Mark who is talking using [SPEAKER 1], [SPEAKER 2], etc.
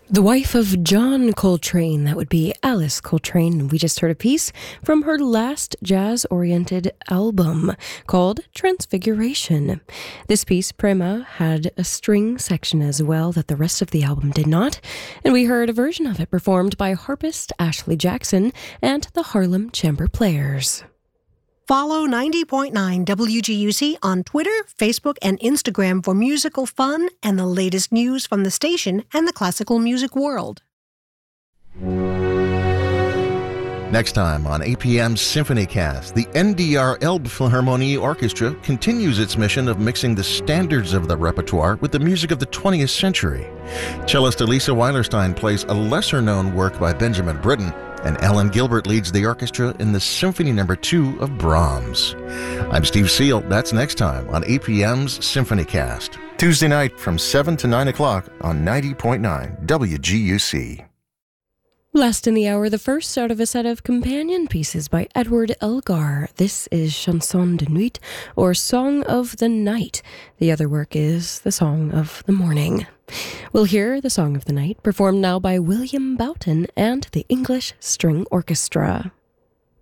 [SPEAKER 1] The wife of John Coltrane, that would be Alice Coltrane. We just heard a piece from her last jazz-oriented album called Transfiguration. This piece, Prima, had a string section as well that the rest of the album did not, and we heard a version of it performed by harpist Ashley Jackson and the Harlem Chamber Players.
[SPEAKER 2] Follow 90.9 WGUC on Twitter, Facebook, and Instagram for musical fun and the latest news from the station and the classical music world.
[SPEAKER 3] Next time on APM's Symphony Cast, the NDR Elbphilharmonie Orchestra continues its mission of mixing the standards of the repertoire with the music of the 20th century. Cellist Elisa Weilerstein plays a lesser-known work by Benjamin Britten, and Ellen Gilbert leads the orchestra in the Symphony No. 2 of Brahms. I'm Steve Seal. That's next time on APM's Symphony Cast. Tuesday night from 7 to 9 o'clock on 90.9 WGUC.
[SPEAKER 1] Last in the hour, the first out of a set of companion pieces by Edward Elgar. This is Chanson de Nuit, or Song of the Night. The other work is The Song of the Morning. We'll hear The Song of the Night, performed now by William Boughton and the English String Orchestra.